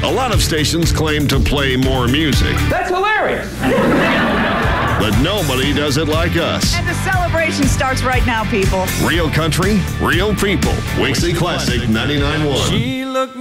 A lot of stations claim to play more music, That's hilarious. but nobody does it like us. And the celebration starts right now, people. Real country, real people. Wixie Classic 99.1. She looked me